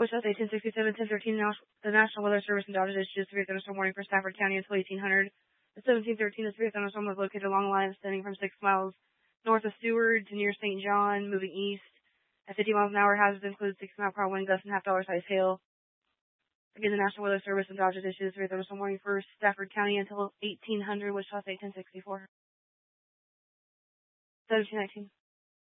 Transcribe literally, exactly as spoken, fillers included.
Wichita State ten sixty-seven, ten thirteen, the National Weather Service and Dodge issued a severe thunderstorm warning for Stafford County until eighteen hundred. At seventeen thirteen, the severe thunderstorm was located along a line extending from six miles north of Seward to near Saint John, moving east. At fifty miles an hour, hazards include sixty mile per hour wind gusts and half dollar size hail. Again, the National Weather Service and Dodge issued a severe thunderstorm warning for Stafford County until eighteen hundred, Wichita State ten sixty-four. seventeen nineteen.